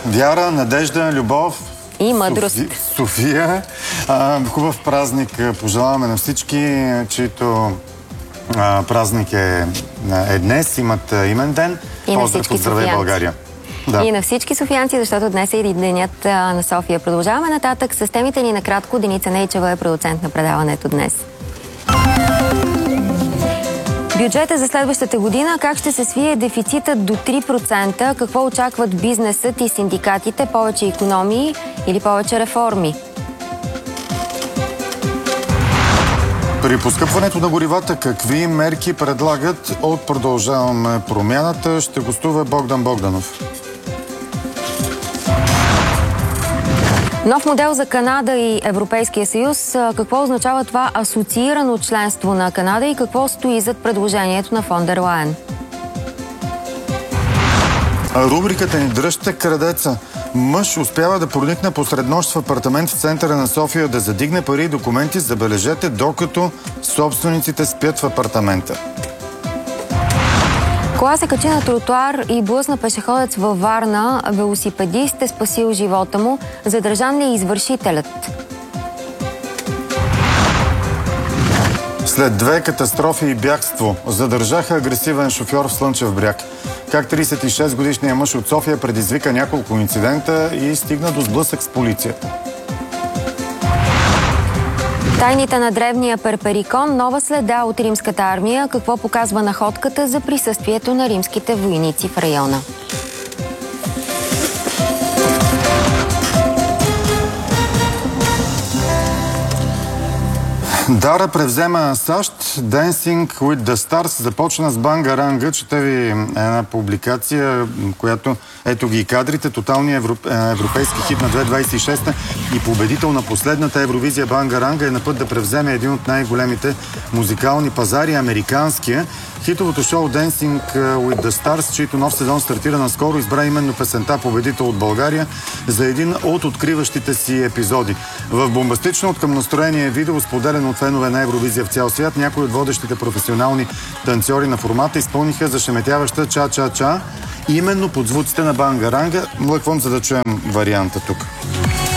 Вяра, надежда, любов и мъдрост. София. Хубав празник пожелаваме на всички, чието празник е днес, имат имен ден. И на всички софиянци. България. Да. И на всички софиянци, защото днес е и денят на София. Продължаваме нататък с темите ни накратко. Деница Нейчева е продуцент на предаването днес. Бюджета за следващата година. Как ще се свие дефицитът до 3%? Какво очакват бизнесът и синдикатите? Повече икономии или повече реформи? При поскъпването на горивата, какви мерки предлагат от Продължаваме промяната? Ще гостува Богдан Богданов. Нов модел за Канада и Европейския съюз. Какво означава това асоциирано членство на Канада и какво стои зад предложението на фон дер Лайен? Рубриката ни "Дръжте крадеца". Мъж успява да проникне посред нощ в апартамент в центъра на София, да задигне пари и документи, забележете, докато собствениците спят в апартамента. Кола се качи на тротуар и блъсна пешеходец във Варна. Велосипедист е спасил живота му. Задържан ли е извършителят? След 2 катастрофи и бягство задържаха агресивен шофьор в Слънчев бряг. Как 36-годишният мъж от София предизвика няколко инцидента и стигна до сблъсък с полицията. Тайните на древния Перперикон. Нова следа от римската армия. Какво показва находката за присъствието на римските войници в района? Дара превзема САЩ. Dancing with the Stars започна с Бангаранга. Чета ви една публикация, която ето ги и кадрите. Тоталният европейски хит на 2026 и победител на последната Евровизия Бангаранга е на път да превземе един от най-големите музикални пазари, американския. Хитовото шоу Dancing with the Stars, чийто нов сезон стартира наскоро, избра именно песента "Победител от България" за един от откриващите си епизоди. В бомбастично от към настроение видео, споделено от фенове на Евровизия в цял свят, някои от водещите професионални танцори на формата изпълниха зашеметяваща ча-ча-ча именно под звуците на Бангаранга. Млъквам, за да чуем варианта тук.